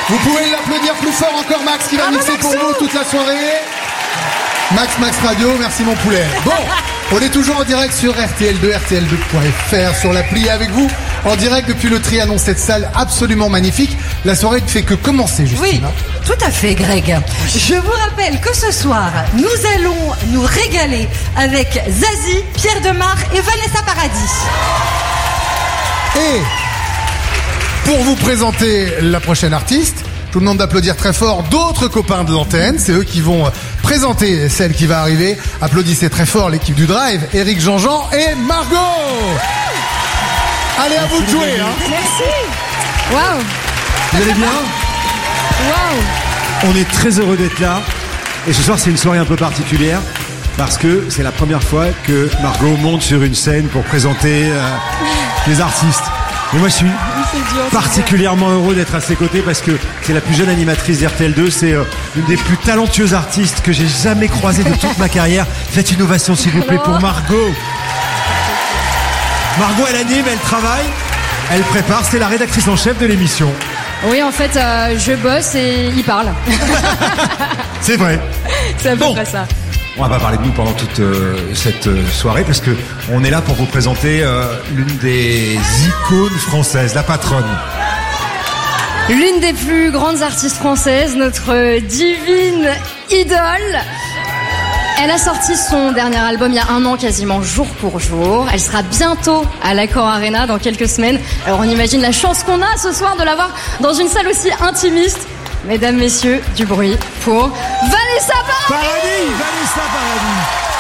Vous pouvez l'applaudir plus fort encore, Max, qui va mixer pour vous toute la soirée. Max Radio, merci mon poulet. Bon, on est toujours en direct sur RTL2, RTL2.fr, sur l'appli avec vous, en direct depuis le Trianon, cette salle absolument magnifique. La soirée ne fait que commencer, Justina. Oui, tout à fait, Greg. Je vous rappelle que ce soir, nous allons nous régaler avec Zazie, Pierre Demar et Vanessa Paradis. Et pour vous présenter la prochaine artiste, je vous demande d'applaudir très fort d'autres copains de l'antenne. C'est eux qui vont présenter celle qui va arriver. Applaudissez très fort l'équipe du Drive, Eric Jean-Jean et Margot. Allez, à vous de jouer. Merci. Waouh. Vous allez bien? Waouh. On est très heureux d'être là. Et ce soir, c'est une soirée un peu particulière parce que c'est la première fois que Margot monte sur une scène pour présenter les artistes. Et moi, je suis particulièrement heureux d'être à ses côtés parce que c'est la plus jeune animatrice d'RTL2. C'est une des plus talentueuses artistes que j'ai jamais croisées de toute ma carrière. Faites une ovation, s'il vous plaît, pour Margot. Margot, elle anime, elle travaille, elle prépare. C'est la rédactrice en chef de l'émission. Oui, en fait, je bosse et il parle. C'est vrai. C'est à peu près ça. On va pas parler de nous pendant toute cette soirée parce que on est là pour vous présenter l'une des icônes françaises, la patronne. L'une des plus grandes artistes françaises, notre divine idole. Elle a sorti son dernier album il y a 1 an, quasiment jour pour jour. Elle sera bientôt à l'Accor Arena dans quelques semaines. Alors on imagine la chance qu'on a ce soir de la voir dans une salle aussi intimiste. Mesdames, messieurs, du bruit pour Vanessa Paradis. Vanessa Paradis.